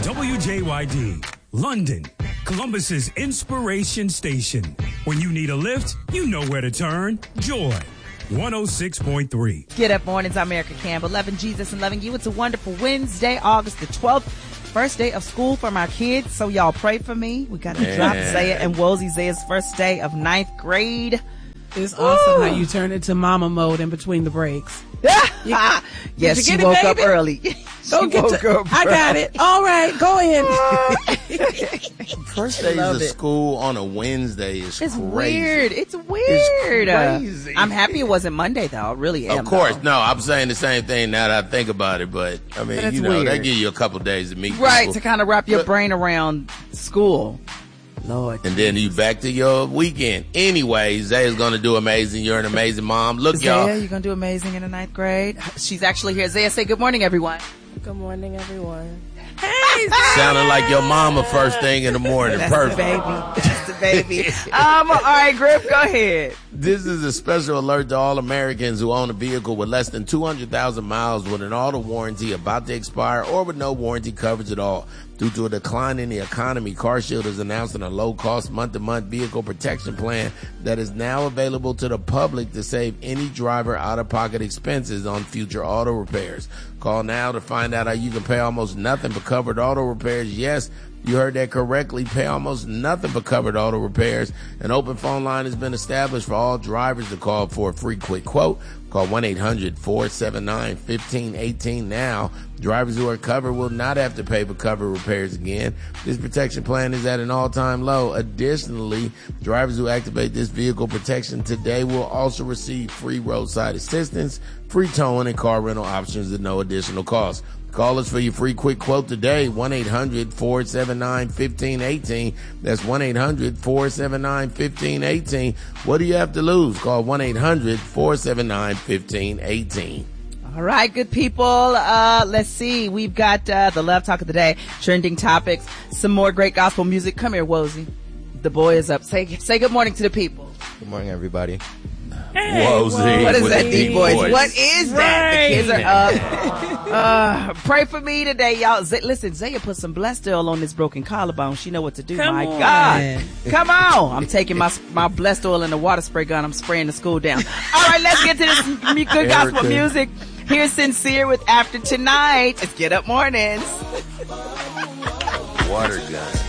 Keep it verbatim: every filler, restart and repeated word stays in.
W J Y D, London, Columbus's inspiration station. When you need a lift, you know where to turn. Joy, one oh six point three. Get up mornings, I'm Erica Campbell. Loving Jesus and loving you. It's a wonderful Wednesday, August the twelfth. First day of school for my kids, so y'all pray for me. We got to Man. drop Zaya and Wozie. Zaya's first day of ninth grade. It's awesome how you turn into mama mode in between the breaks. You, yes, you she get it, woke baby? up early. She Go get woke to, up I got early. it. All right, go ahead. First days Love of it. school on a Wednesday is It's crazy. weird. It's weird. It's crazy. I'm happy it wasn't Monday, though. I really am. Of course, though. no, I'm saying the same thing now that I think about it, but I mean, But it's you know, they weird. give you a couple days to meet Right, people. to kind of wrap your But- brain around school. Lord. And then you back to your weekend. Anyway, Zaya's going to do amazing. You're an amazing mom. Look, Zaya, y'all. you're going to do amazing in the ninth grade. She's actually here. Zaya, say good morning, everyone. Good morning, everyone. Hey, Sounding like your mama first thing in the morning. That's Perfect. the baby. That's the baby. um, all right, Griff, go ahead. This is a special alert to all Americans who own a vehicle with less than two hundred thousand miles with an auto warranty about to expire or with no warranty coverage at all. Due to a decline in the economy, CarShield is announcing a low-cost month-to-month vehicle protection plan that is now available to the public to save any driver out-of-pocket expenses on future auto repairs. Call now to find out how you can pay almost nothing for covered auto repairs. Yes, you heard that correctly. Pay almost nothing for covered auto repairs. An open phone line has been established for all drivers to call for a free quick quote. Call one eight hundred four seven nine one five one eight now. Drivers who are covered will not have to pay for covered repairs again. This protection plan is at an all-time low. Additionally, drivers who activate this vehicle protection today will also receive free roadside assistance, free towing, and car rental options at no additional cost. Call us for your free quick quote today, one eight hundred four seven nine one five one eight. That's one eight hundred four seven nine one five one eight. What do you have to lose? Call one eight hundred four seven nine one five one eight. All right, good people. Uh, let's see. We've got uh, the Love Talk of the Day, trending topics, some more great gospel music. Come here, Wozie. The boy is up. Say say good morning to the people. Good morning, everybody. Hey, Wozie what is with that the deep deep voice? voice. What is that? The kids are up. Uh, pray for me today, y'all. Z- listen, Zaya put some blessed oil on this broken collarbone. She know what to do. Come My on. God. Come on. I'm taking my my blessed oil in the water spray gun. I'm spraying the school down. All right, let's get to this m- good gospel Erica. music. Here's Sincere with After Tonight. It's Get Up Mornings. Water gun.